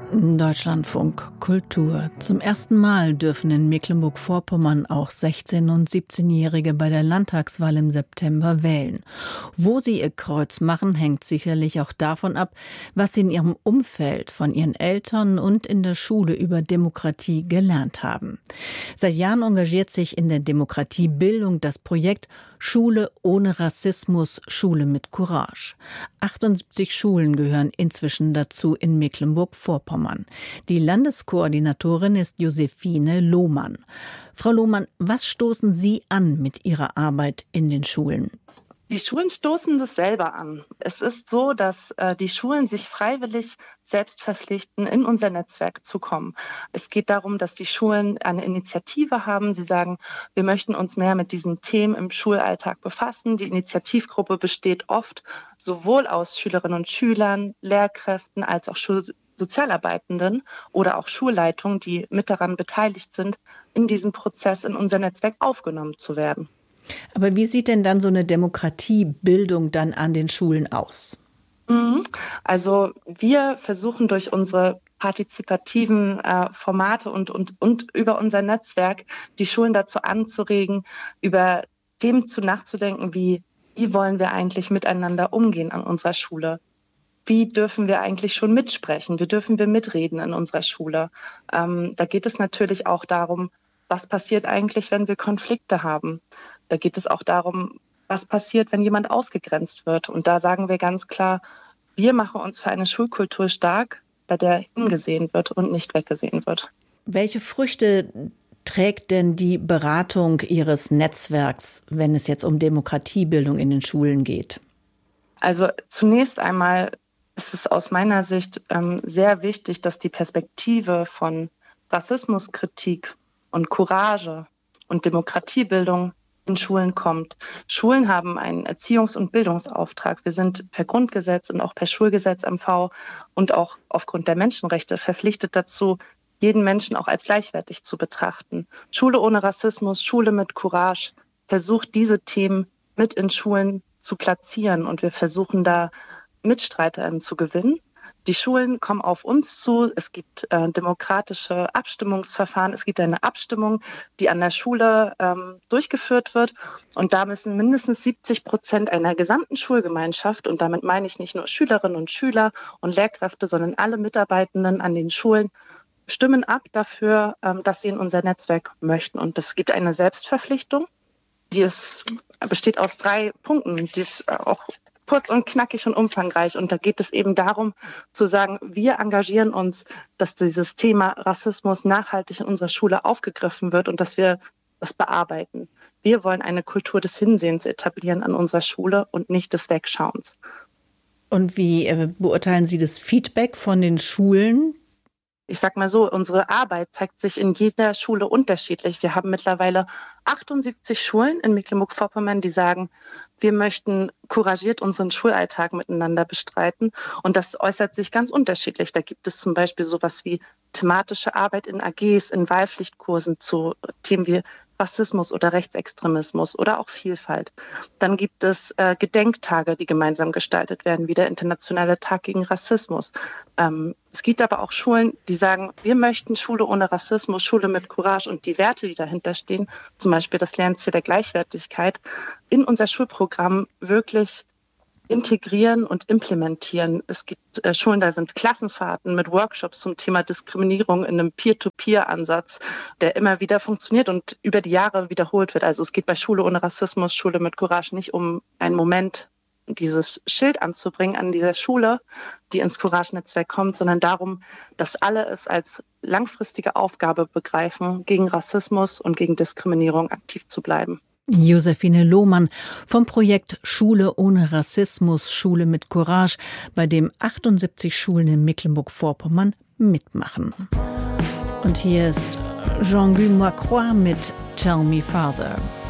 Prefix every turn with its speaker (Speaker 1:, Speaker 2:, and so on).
Speaker 1: Deutschlandfunk Kultur. Zum ersten Mal dürfen in Mecklenburg-Vorpommern auch 16- und 17-Jährige bei der Landtagswahl im September wählen. Wo sie ihr Kreuz machen, hängt sicherlich auch davon ab, was sie in ihrem Umfeld von ihren Eltern und in der Schule über Demokratie gelernt haben. Seit Jahren engagiert sich in der Demokratiebildung das Projekt Schule ohne Rassismus, Schule mit Courage. 78 Schulen gehören inzwischen dazu in Mecklenburg-Vorpommern. Die Landeskoordinatorin ist Josephine Lohmann. Frau Lohmann, was stoßen Sie an mit Ihrer Arbeit in den Schulen?
Speaker 2: Die Schulen stoßen das selber an. Es ist so, dass die Schulen sich freiwillig selbst verpflichten, in unser Netzwerk zu kommen. Es geht darum, dass die Schulen eine Initiative haben. Sie sagen, wir möchten uns mehr mit diesen Themen im Schulalltag befassen. Die Initiativgruppe besteht oft sowohl aus Schülerinnen und Schülern, Lehrkräften als auch Sozialarbeitenden oder auch Schulleitungen, die mit daran beteiligt sind, in diesem Prozess in unser Netzwerk aufgenommen zu werden.
Speaker 1: Aber wie sieht denn dann so eine Demokratiebildung dann an den Schulen aus?
Speaker 2: Also wir versuchen durch unsere partizipativen Formate und über unser Netzwerk die Schulen dazu anzuregen, über Themen nachzudenken, wie wollen wir eigentlich miteinander umgehen an unserer Schule? Wie dürfen wir eigentlich schon mitsprechen? Wie dürfen wir mitreden in unserer Schule? Da geht es natürlich auch darum, was passiert eigentlich, wenn wir Konflikte haben? Da geht es auch darum, was passiert, wenn jemand ausgegrenzt wird. Und da sagen wir ganz klar, wir machen uns für eine Schulkultur stark, bei der hingesehen wird und nicht weggesehen wird.
Speaker 1: Welche Früchte trägt denn die Beratung Ihres Netzwerks, wenn es jetzt um Demokratiebildung in den Schulen geht?
Speaker 2: Also zunächst einmal ist es aus meiner Sicht sehr wichtig, dass die Perspektive von Rassismuskritik und Courage und Demokratiebildung in Schulen kommt. Schulen haben einen Erziehungs- und Bildungsauftrag. Wir sind per Grundgesetz und auch per Schulgesetz MV und auch aufgrund der Menschenrechte verpflichtet dazu, jeden Menschen auch als gleichwertig zu betrachten. Schule ohne Rassismus, Schule mit Courage versucht, diese Themen mit in Schulen zu platzieren. Und wir versuchen da MitstreiterInnen zu gewinnen. Die Schulen kommen auf uns zu. Es gibt demokratische Abstimmungsverfahren. Es gibt eine Abstimmung, die an der Schule durchgeführt wird. Und da müssen mindestens 70% einer gesamten Schulgemeinschaft, und damit meine ich nicht nur Schülerinnen und Schüler und Lehrkräfte, sondern alle Mitarbeitenden an den Schulen, stimmen ab dafür, dass sie in unser Netzwerk möchten. Und es gibt eine Selbstverpflichtung, die besteht aus 3 Punkten. Die ist auch kurz und knackig und umfangreich. Und da geht es eben darum, zu sagen, wir engagieren uns, dass dieses Thema Rassismus nachhaltig in unserer Schule aufgegriffen wird und dass wir das bearbeiten. Wir wollen eine Kultur des Hinsehens etablieren an unserer Schule und nicht des Wegschauens.
Speaker 1: Und wie beurteilen Sie das Feedback von den Schulen?
Speaker 2: Ich sag mal so, unsere Arbeit zeigt sich in jeder Schule unterschiedlich. Wir haben mittlerweile 78 Schulen in Mecklenburg-Vorpommern, die sagen, wir möchten couragiert unseren Schulalltag miteinander bestreiten. Und das äußert sich ganz unterschiedlich. Da gibt es zum Beispiel sowas wie thematische Arbeit in AGs, in Wahlpflichtkursen zu Themen wie Rassismus oder Rechtsextremismus oder auch Vielfalt. Dann gibt es Gedenktage, die gemeinsam gestaltet werden, wie der Internationale Tag gegen Rassismus. Es gibt aber auch Schulen, die sagen, wir möchten Schule ohne Rassismus, Schule mit Courage und die Werte, die dahinter stehen, zum Beispiel das Lernziel der Gleichwertigkeit, in unser Schulprogramm wirklich integrieren und implementieren. Es gibt Schulen, da sind Klassenfahrten mit Workshops zum Thema Diskriminierung in einem Peer-to-Peer-Ansatz, der immer wieder funktioniert und über die Jahre wiederholt wird. Also es geht bei Schule ohne Rassismus, Schule mit Courage nicht um einen Moment, dieses Schild anzubringen an dieser Schule, die ins Courage-Netzwerk kommt, sondern darum, dass alle es als langfristige Aufgabe begreifen, gegen Rassismus und gegen Diskriminierung aktiv zu bleiben.
Speaker 1: Josephine Lohmann vom Projekt Schule ohne Rassismus, Schule mit Courage, bei dem 78 Schulen in Mecklenburg-Vorpommern mitmachen. Und hier ist Jean-Guy Moicroix mit Tell Me Father.